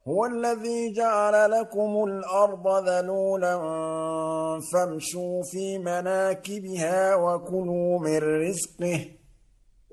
هو الذي جعل لكم الأرض ذلولا فامشوا في مناكبها وكلوا من رزقه